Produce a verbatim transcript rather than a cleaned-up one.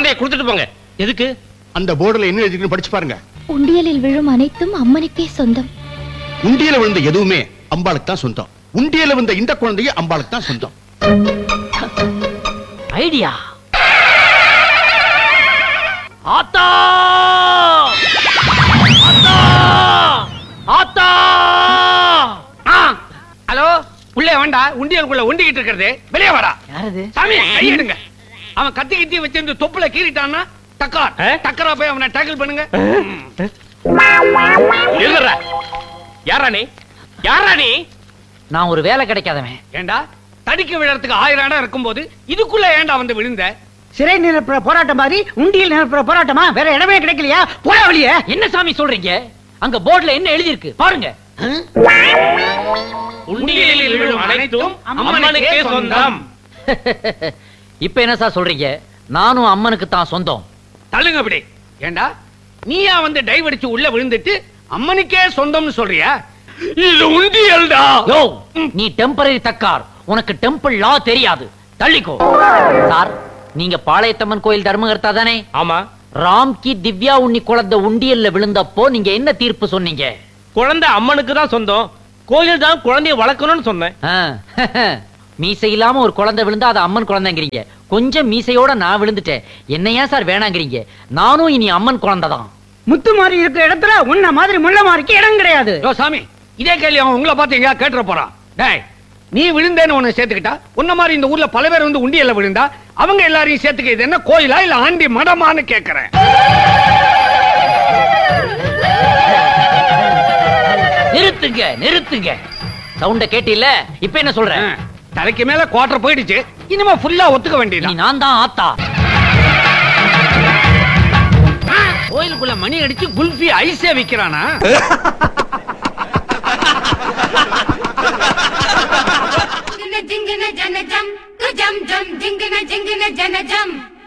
போடைய கொடுத்துட்டு போங்க. எதுக்கு? அந்த போர்டுல என்ன எழுதிருக்குன்னு படிச்சு பாருங்க. உண்டியலில் விழும் அனைத்தும் அம்மனுக்கே சொந்தம். உண்டியல விழுந்த எதுவுமே அம்பாளுக்கு தான் சொந்தம். உண்டியல விழுந்த இந்த குழந்தைய அம்பாளுக்கு தான் சொந்தம். ஐடியா. ஆத்தா ஆத்தா ஆத்தா. ஹலோ, உள்ளே வேண்டா. உண்டியலுக்குள்ள உண்டிக்கிட்டு இருக்கிறது. வெளியே வாடா. யாரது? சாமி கையிடுங்க. அவன் கத்தி கத்தி வச்சிருந்து தொப்புல கீறிட்டான்னா டக்கார் டக்கரா போய் அவனை டேக்கிள் பண்ணுங்க. இல்லடா. யாரா நீ? யாரா நீ? நான் ஒரு வேலை கிடைக்காதவன். ஏண்டா தடிக்க விழறதுக்கு ஆயிரம் இடம் இருக்கும்போது இதுக்குள்ள ஏண்டா வந்து விழுந்த? சிறை நிரப்புற போராட்டம் மாதிரி உண்டியல் நிரப்புற போராட்டமா? வேற இடமே கிடைக்கலையா? போடா வெளியே. என்ன சாமி சொல்றீங்க? அங்க போர்டுல என்ன எழுதி இருக்கு பாருங்க. உண்டியலில் விழும் அனைத்தும் அம்மனுக்கே சொந்தம். இப்ப என்ன சார் சொல்றீங்க? நானும் அம்மனுக்கு தான் சொந்தம். தள்ளுங்க அப்படி. ஏண்டா நீயா வந்து டைவ் அடிச்சு உள்ள விழுந்துட்டு அம்மனுக்கே சொந்தம்னு சொல்றியா? இது உண்டியல்டா. யோ, நீ டெம்பரரி தக்கார். உனக்கு டெம்பிள் லா தெரியாது. தள்ளிக்கோ. சார், நீங்க பாளையத்தம்மன் கோயில் தர்மகர்த்தா தானே? ஆமா. ராம் கி திவ்யா உண்ணி குழந்தை உண்டியல்ல விழுந்தப்போ நீங்க என்ன தீர்ப்பு சொன்னீங்க? குழந்தை அம்மனுக்கு தான் சொந்தம். கோயில் தான் குழந்தைய வளர்க்கணும்னு சொன்னேன். மீசை இல்லாம ஒரு குழந்தை விழுந்தா அது அம்மன் குழந்தைங்கிறீங்க. கொஞ்சம் மீசையோட நான் விழுந்துட்டேன். என்ன ஏன் சார் வேணாங்கிறீங்க? நானும் இனி அம்மன் குழந்தை தான். முத்து மாதிரி இருக்கிற இடத்துல உன்ன மாதிரி முள்ள மாதிரிக்கு இடம் கிடையாது. யோ சாமி, இதே கேள்வி அவன் உங்களை பார்த்து எங்கயா கேட்டுற போறான். டேய், நீ விழுந்தேன்னு உன்னை சேர்த்துக்கிட்டா உன்ன மாதிரி இந்த ஊர்ல பல பேர் வந்து உண்டியல்ல விழுந்தா அவங்க எல்லாரையும் சேர்த்துக்க இது என்ன கோயிலா இல்ல ஆண்டி மடமான்னு கேக்குறேன். நிறுத்துங்க நிறுத்துங்க. சவுண்ட கேட்டில்ல? இப்ப என்ன சொல்ற? தலைக்கு மேல குவார்டர் போயிடுச்சு. இனிமே ஃபுல்லா ஒத்துக்க வேண்டியது. நான் தான் ஆத்தா. கோயிலுக்குள்ள மணி அடிச்சு குல்ஃபி ஐஸே விக்கிறானா? ஜிங்கன ஜனஜம் ஜம் ஜம் ஜிங்கன ஜிங்கன ஜனஜம்